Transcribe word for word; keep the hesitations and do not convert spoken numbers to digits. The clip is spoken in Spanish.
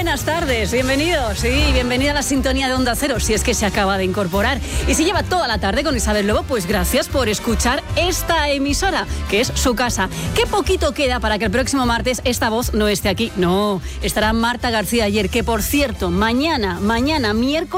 buenas tardes, bienvenidos, sí, bienvenida a la sintonía de Onda Cero, si es que se acaba de incorporar. Y si lleva toda la tarde con Isabel Lobo, pues gracias por escuchar esta emisora, que es su casa. Qué poquito queda para que el próximo martes esta voz no esté aquí. No, estará Marta García Ayer, que por cierto, mañana, mañana, miércoles,